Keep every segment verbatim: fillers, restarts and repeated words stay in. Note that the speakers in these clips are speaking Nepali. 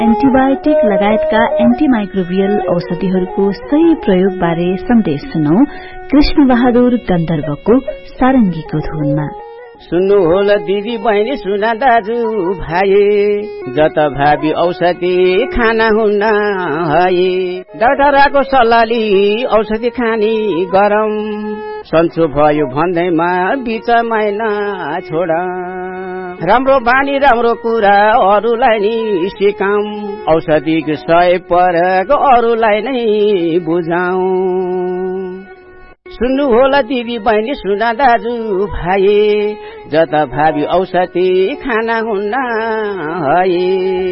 एन्टिबायोटिक लगायतका एन्टिमाइक्रोबियल औषधिहरूको सही प्रयोग बारे सन्देश सुनौ कृष्ण बहादुर गन्धर्वको सारंगीको धुनमा। सुन्नु होला दिदी बहिनी सुना दाजु भाइ, जत भावी औषधि खाना हुन्न है, डाक्टरको सल्लाहले औषधि खानी गरम, सन्चो भयो भन्दैमा बिच महिना छोड, राम्रो बानी राम्रो कुरा अरूलाई नि सिकाऊ, औषधिको सय परको अरूलाई नै बुझाऊ। सुन्नु होला दिदी बहिनी सुना दाजु भाइ, जत भावी औषधि खाना हुन्न है।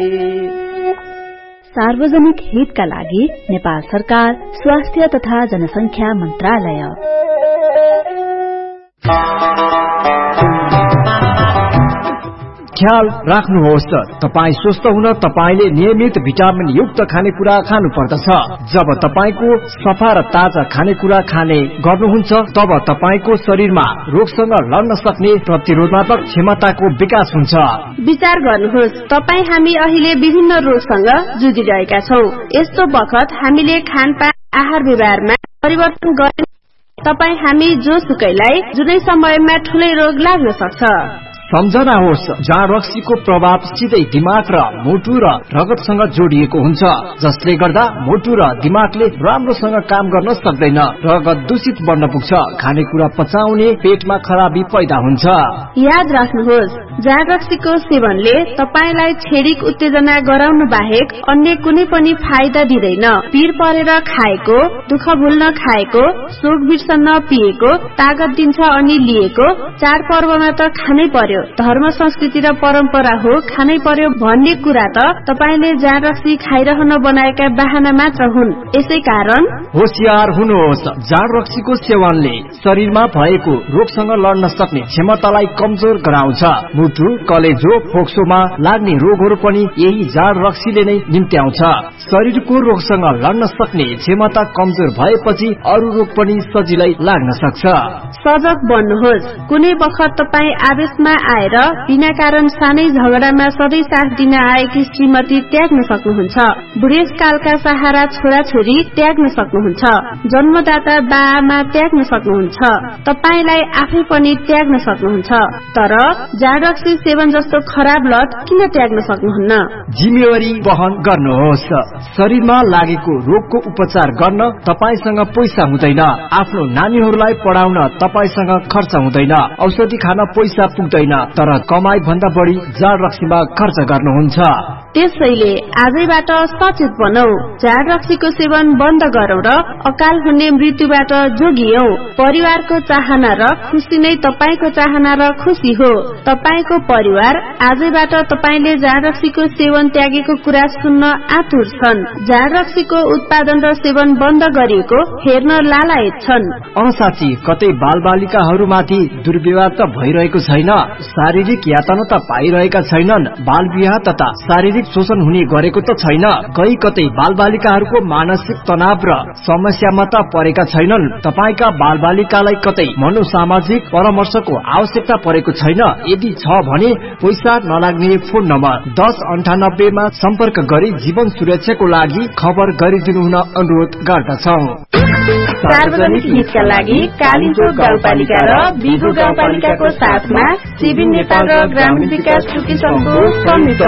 सार्वजनिक हितका लागि नेपाल सरकार स्वास्थ्य तथा जनसंख्या मन्त्रालय। ख्याल राख्नुहोस्, तपाई स्वस्थ हुन तपाईले नियमित भिटामिन युक्त खानेकुरा खानु पर्दछ। जब तपाईको सफा र ताजा खानेकुरा खाने गर्नुहुन्छ तब तपाईको शरीरमा रोगसँग लड्न सक्ने प्रतिरोधात्मक क्षमताको विकास हुन्छ। विचार गर्नुहोस्, तपाई हामी अहिले विभिन्न रोगसँग जुझिरहेका छौं। यस्तो बखत हामीले खानपान आहार व्यवहारमा परिवर्तन गर्ने तपाई हामी जोसुकैलाई जुनै समयमा ठूलै रोग लाग्न सक्छ। सम्झना होस्, जाँड रक्सीको प्रभाव सिधै दिमाग र मुटु र रगतसँग जोडिएको हुन्छ, जसले गर्दा मुटु र दिमागले राम्रोसँग काम गर्न सक्दैन, रगत दूषित बन्न पुग्छ, खानेकुरा पचाउने पेटमा खराबी पैदा हुन्छ। याद राख्नुहोस्, जाँड रक्सीको सेवनले तपाईलाई क्षणिक उत्तेजना गराउनु बाहेक अन्य कुनै पनि फाइदा दिँदैन। पीर परेर खाएको, दुःख भुल्न खाएको, शोक बिर्सन पिएको, तागत दिन्छ अनि लिएको, चाडपर्वमा त खानै पर्यो, धर्म संस्कृति र परम्परा हो खानै पर्यो भन्ने कुरा त तपाईले जाँड रक्सी खाइरहन बनाएका बहाना मात्र हुन्। यसै कारण होशियार हुनुहोस्, जाँड रक्सीको सेवनले शरीरमा भएको रोगसँग लड्न सक्ने क्षमतालाई कमजोर गराउँछ। मुटु, कलेजो, फोक्सोमा लाग्ने रोगहरू पनि यही जाँड रक्सीले नै निम्त्याउँछ। शरीरको रोगसँग लड्न सक्ने क्षमता कमजोर भएपछि अरू रोग पनि सजिलै लाग्न सक्छ। सजग बन्नुहोस्, कुनै बखत तपाई आवेशमा आएर बिना कारण सानै झगडामा सधैँ साथ दिन आएकी श्रीमती त्याग्न सक्नुहुन्छ। बुढेसकालका सहारा छोराछोरी त्याग्न सक्नुहुन्छ। जन्मदाता बाआमा त्याग्न सक्नुहुन्छ। तपाईलाई आफै पनि त्याग्न सक्नुहुन्छ। तर जाँड रक्सी सेवन जस्तो खराब लत किन त्याग्न सक्नुहुन्न? जिम्मेवारी वहन गर्नुहोस्। शरीरमा लागेको रोगको उपचार गर्न तपाईसँग पैसा हुँदैन, आफ्नो नानीहरूलाई पढाउन तपाईसँग खर्च हुँदैन, औषधि खान पैसा पुग्दैन, तर कमाई भन्दा बढी जाँड रक्सीमा खर्च गर्नुहुन्छ। त्यसैले आजैबाट सचेत बनौ, जाँड रक्सीको सेवन बन्द गरौं र अकाल हुने मृत्युबाट जोगियौ। परिवारको चाहना र खुशी नै तपाईको चाहना र खुशी हो। तपाईको परिवार आजैबाट तपाईले जाँड रक्सीको सेवन त्यागेको कुरा सुन्न आतुर छन्। जाँड रक्सीको उत्पादन र सेवन बन्द गरिएको हेर्न लालायत छन्। असाची कतै बालबालिकाहरूमाथि दुर्व्यवहार त भइरहेको छैन, शारीरिक यातना त पाइरहेका छैनन्, बाल विवाह तथा शारीरिक शोषण हुने गरेको त छैन, कही कतै बालबालिकाहरूको मानसिक तनाव र समस्यामा त परेका छैनन्। तपाईका बालबालिकालाई कतै मनोसामाजिक परामर्शको आवश्यकता परेको छैन। यदि छ भने पैसा नलाग्ने फोन नम्बर दस अन्ठानब्बेमा सम्पर्क गरी जीवन सुरक्षाको लागि खबर गरिदिनु हुन अनुरोध गर्दछौं। सार्वजनिक हितका लागि कालिम्पोङ गाउँपालिका र बिगु गाउँपालिकाको साथमा सिबिन नेपाल र ग्रामीण विकास टुकी संघको संयुक्त